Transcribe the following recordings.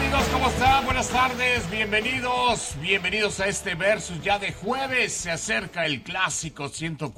amigos? ¿Cómo están? Buenas tardes, bienvenidos a este Versus ya de jueves. Se acerca el clásico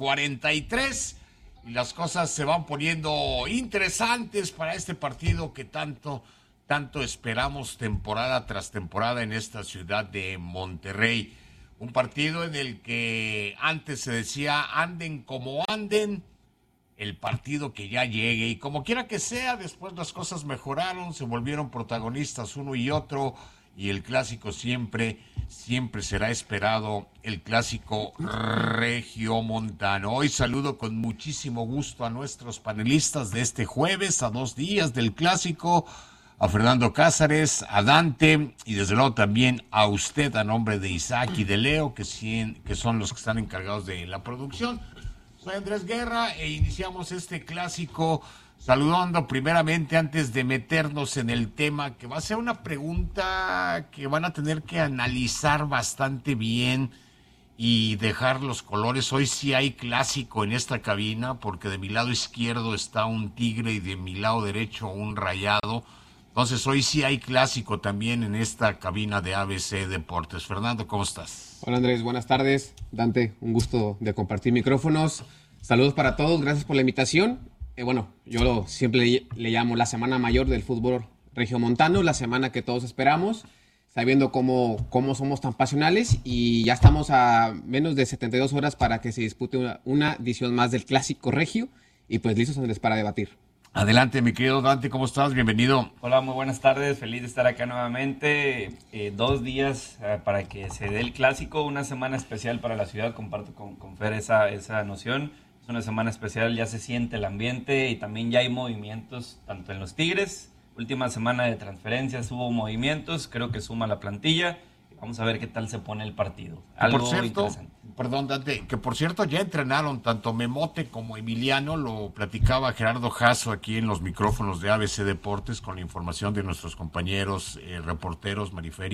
143 y las cosas se van poniendo interesantes para este partido que tanto esperamos temporada tras temporada en esta ciudad de Monterrey. Un partido en el que antes se decía anden como anden, el partido que ya llegue, y como quiera que sea, después las cosas mejoraron, se volvieron protagonistas uno y otro, y el clásico siempre será esperado, el clásico regiomontano. Hoy saludo con muchísimo gusto a nuestros panelistas de este jueves, a 2 días del clásico, a Fernando Cázares, a Dante, y desde luego también a usted, a nombre de Isaac y de Leo, que son los que están encargados de la producción. Soy Andrés Guerra e iniciamos este clásico saludando primeramente, antes de meternos en el tema, que va a ser una pregunta que van a tener que analizar bastante bien y dejar los colores. Hoy sí hay clásico en esta cabina, porque de mi lado izquierdo está un Tigre y de mi lado derecho un Rayado. Entonces hoy sí hay clásico también en esta cabina de ABC Deportes. Fernando, ¿cómo estás? Hola Andrés, buenas tardes. Dante, un gusto de compartir micrófonos. Saludos para todos, gracias por la invitación. Yo siempre le llamo la semana mayor del fútbol regiomontano, la semana que todos esperamos, sabiendo cómo somos tan pasionales, y ya estamos a menos de 72 horas para que se dispute una edición más del Clásico Regio, y pues listos, Andrés, para debatir. Adelante, mi querido Dante, ¿cómo estás? Bienvenido. Hola, muy buenas tardes, feliz de estar acá nuevamente. 2 días para que se dé el clásico, una semana especial para la ciudad, comparto con Fer esa noción. Es una semana especial, ya se siente el ambiente y también ya hay movimientos tanto en los Tigres. Última semana de transferencias, hubo movimientos, creo que suma la plantilla. Vamos a ver qué tal se pone el partido. Algo por cierto, interesante. Perdón, Dante, que por cierto ya entrenaron tanto Memote como Emiliano, lo platicaba Gerardo Jasso aquí en los micrófonos de ABC Deportes con la información de nuestros compañeros reporteros Marifer